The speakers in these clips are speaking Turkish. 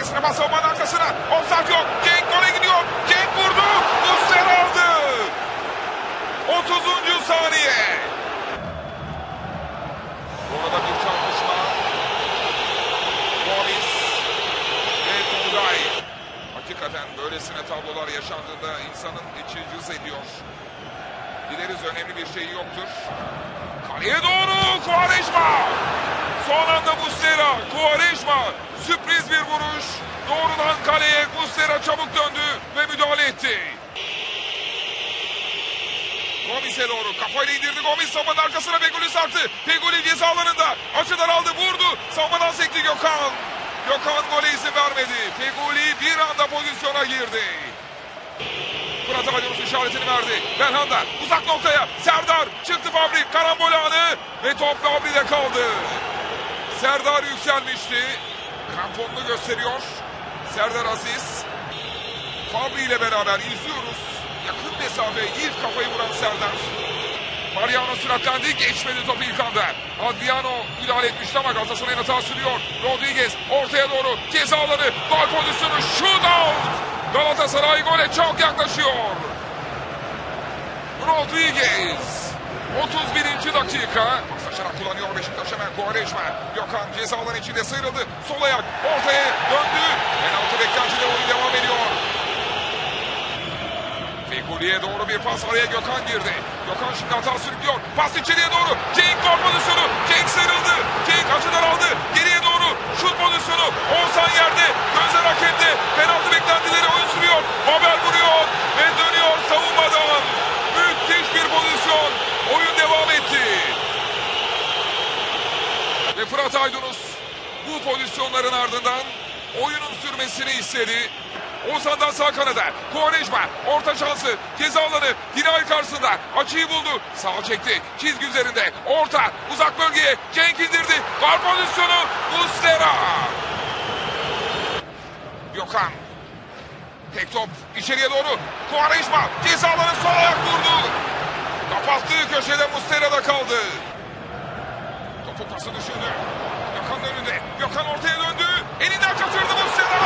Sinema savunmanın arkasına. Offside yok. Cenk gole gidiyor. Cenk vurdu. Muslera aldı. 30. saniye. Orada bir çarpışma. Gomis ve Tugay. Hakikaten böylesine tablolar yaşandığında insanın içi cız ediyor. Biliriz önemli bir şey yoktur. Kaleye doğru Quaresma. Son anda Muslera. Quaresma. Sürpriz bir vuruş. Doğrudan kaleye Muslera çabuk döndü ve müdahale etti. Gomis'e doğru kafayla indirdi. Gomis savunmanın arkasına Feguli sarktı. Feguli ceza alanında. Açıdan aldı, vurdu. Savunmadan sekti Gökhan. Gökhan gole izin vermedi. Feguli bir anda pozisyona girdi. Fırat Aydınus işaretini verdi. Belhanda uzak noktaya. Serdar çıktı Fabri. Karambol anı ve top Fabri'de kaldı. Serdar yükselmişti. Kramponunu gösteriyor. Serdar Aziz. Fabri ile beraber izliyoruz. Yakın mesafe ilk kafayı vuran Serdar. Mariano süratlendi. Geçmedi topu ilk anda. Adriano müdahale etmişti ama Galatasaray'ın hata sürüyor. Rodriguez ortaya doğru. Ceza alanı. Gol pozisyonu. Shootout. Galatasaray gole çok yaklaşıyor. Rodriguez. 31. dakika. Paslaşarak kullanıyor Beşiktaş hemen. Quaresma. Gökhan ceza alanı içinde sıyrıldı. Sol ayak ortaya döndü. Penaltı beklentide oyun devam ediyor. Fegüli'ye doğru bir pas, araya Gökhan girdi. Gökhan şimdi hata sürüklüyor. Pas içeriye doğru. Cenk gol pozisyonu. Cenk sıyrıldı. Cenk açıdan aldı. Geriye doğru şut pozisyonu. Oğuzhan yerde. Gözler hakemde. Penaltı beklentileri oyun sürüyor. Babel vuruyor ve dönüyor savunmadan. Müthiş bir pozisyon. Oyun devam etti. Ve Fırat Aydınus bu pozisyonların ardından oyunun sürmesini istedi. Oğuzhan'dan sağ kanada. Quaresma orta şansı. Ceza alanı. Dinay karşısında. Açıyı buldu. Sağa çekti. Çizgi üzerinde. Orta. Uzak bölgeye. Cenk indirdi. Gol pozisyonu. Muslera. Gökhan. Tek top. İçeriye doğru. Quaresma. Ceza alanı sol ayak vurdu. Kapattığı köşede Muslera'da kaldı. Topu pası düşündü. Gökhan'ın önünde. Gökhan ortaya döndü. Elinden kaçırdı Muslera.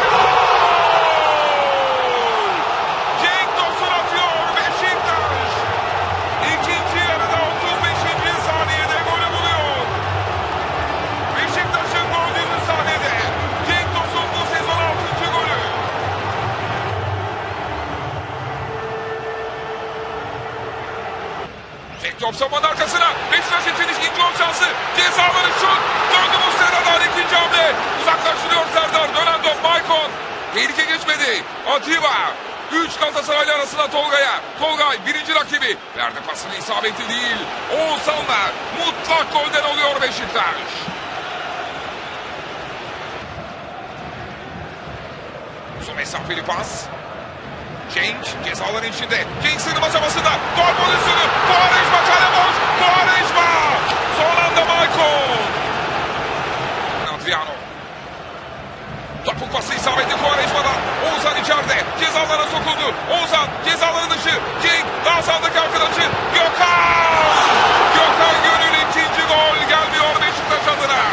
Top savunmanın arkasına. Beşiktaş için ikinci gol şansı. Cezaları şut. Döndü Muslera'dan ikinci hamle. Uzaklaştırıyor Serdar. Dönen top Maicon. Tehlike geçmedi. Atiba. 3 Galatasaraylı arasında Tolga'ya. Tolgay birinci rakibi. Verdi pasını, isabetli değil. Oğuzhan'la mutlak golden oluyor Beşiktaş. Uzun mesafeli pas. Cenk cezaların içinde. Cenk sınırma çabasında. Gol pozisyonu. Quaresma kale boş. Quaresma. Son anda Maicon. Adriano. Topuk pası isabetli Quaresma'dan. Oğuzhan içeride. Cezalara sokuldu. Oğuzhan cezaların dışı. Cenk daha sağdaki arkadaşı. Gökhan. Gökhan Gönül ikinci gol gelmiyor Beşiktaş adına.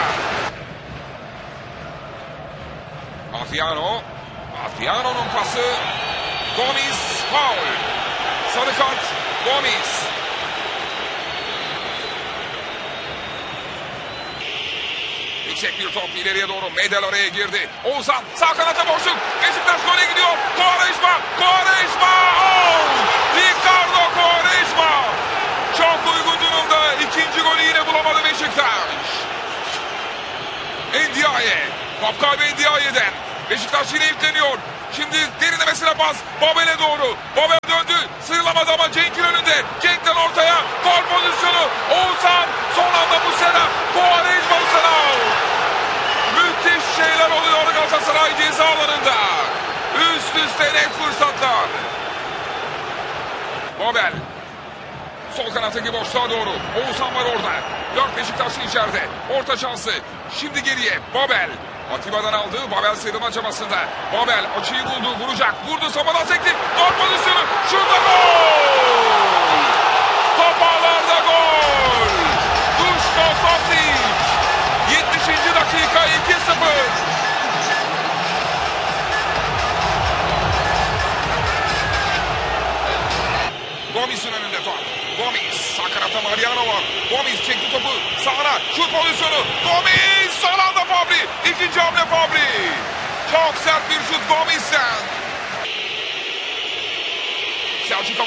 Adriano. Adriano'nun pası. Gomis faul. Sarı kart Gomis. Yüksek bir top ileriye doğru. Medel araya girdi. Oğuzhan sağ kanata boşluk. Beşiktaş gole gidiyor. Quaresma. Quaresma. Ricardo Quaresma. Çok uygun durumda. İkinci golü yine bulamadı Beşiktaş. Ndiaye. Top kaybı Ndiaye'den. Beşiktaş yine yükleniyor. Şimdi derinlemesine pas. Babel'e doğru. Babel döndü. Sıyrılamadı ama Cenk'in önünde. Cenk'ten ortaya. Gol pozisyonu. Oğuzhan. Son anda Muslera. Quaresma Muslera. Müthiş şeyler oluyor Galatasaray ceza alanında. Üst üste net fırsatlar. Babel. Sol kanattaki boşluğa doğru. Oğuzhan var orada. 4 Beşiktaşlı içeride. Orta şansı. Şimdi geriye. Babel. Atiba'dan aldığı Babel sıyrılma çabasında. Babel açıyı buldu. Vuracak. Vurdu. Savunmadan sekti. Gol pozisyonu. Şurada gol. Top ağlarda gol. Duško Tosić. 70. dakika 2-0.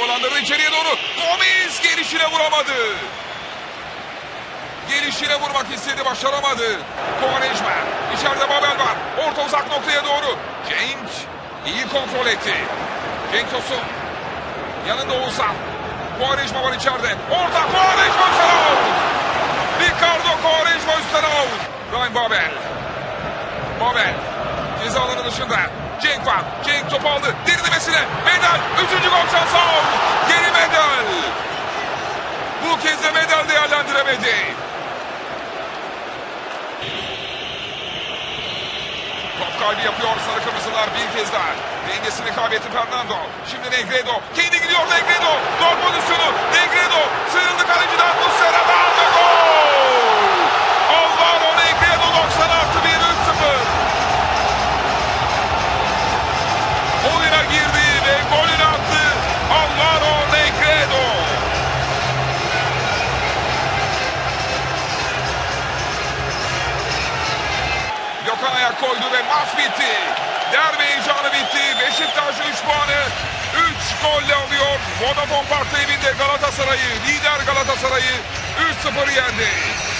havalandırdı içeriye doğru. Gomis gelişine vuramadı. Gelişine vurmak istedi, başaramadı. Quaresma. İçeride Babel var. Orta uzak noktaya doğru. Cenk iyi kontrol etti. Cenk Tosun. Yanında Oğuzhan. Quaresma var içeride. Orta Quaresma üstten out. Ricardo Quaresma üstten out. Ryan Babel. Babel. Ceza alanı dışında. Cenk var. Cenk topu aldı. Derinlemesine. Medel. 3. gol şansı out. Geri Medel. Bu kez de Medel değerlendiremedi. Top kaybı yapıyor sarı kırmızılar bir kez daha. Dengesini kaybetti Fernando. Şimdi Negredo. Kendi gidiyor Negredo. Gol pozisyonu. Negredo. Sıyrıldı kaleciden. Muslera'dan ve gol. Alvaro Negredo 90+1 3-0. Oyuna girdi ve golünü attı. Alvaro Negredo. Gökhan ayak koydu ve maç bitti. Derbi heyecanı bitti. Beşiktaş 3 puanı 3 golle alıyor. Vodafone Park evinde Galatasaray'ı, lider Galatasaray'ı 3-0 yendi.